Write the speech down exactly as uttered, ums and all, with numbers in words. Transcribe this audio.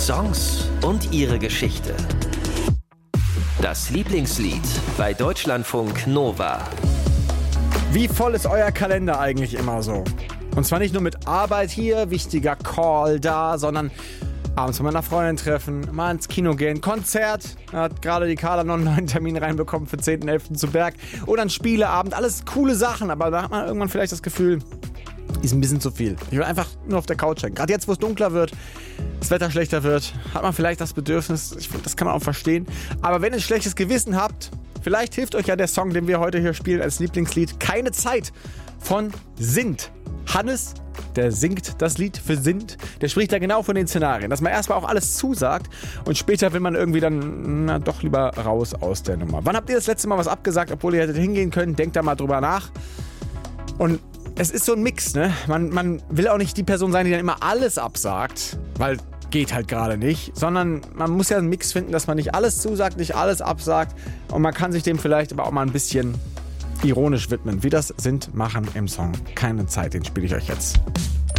Songs und ihre Geschichte. Das Lieblingslied bei Deutschlandfunk Nova. Wie voll ist euer Kalender eigentlich immer so? Und zwar nicht nur mit Arbeit hier, wichtiger Call da, sondern abends mit meiner Freundin treffen, mal ins Kino gehen, Konzert. Da hat gerade die Carla noch einen neuen Termin reinbekommen für zehnten elften zu Berg. Oder ein Spieleabend, alles coole Sachen, aber da hat man irgendwann vielleicht das Gefühl, ist ein bisschen zu viel. Ich will einfach nur auf der Couch hängen. Gerade jetzt, wo es dunkler wird, das Wetter schlechter wird, hat man vielleicht das Bedürfnis, ich finde, das kann man auch verstehen. Aber wenn ihr ein schlechtes Gewissen habt, vielleicht hilft euch ja der Song, den wir heute hier spielen als Lieblingslied, Keine Zeit von Sint. Hannes, der singt das Lied für Sint, der spricht da genau von den Szenarien, dass man erstmal auch alles zusagt und später will man irgendwie dann na, doch lieber raus aus der Nummer. Wann habt ihr das letzte Mal was abgesagt, obwohl ihr hättet hingehen können? Denkt da mal drüber nach. Und es ist so ein Mix, ne? Man, man will auch nicht die Person sein, die dann immer alles absagt, weil geht halt gerade nicht, sondern man muss ja einen Mix finden, dass man nicht alles zusagt, nicht alles absagt und man kann sich dem vielleicht aber auch mal ein bisschen ironisch widmen, wie das Sint machen im Song Keine Zeit, den spiele ich euch jetzt.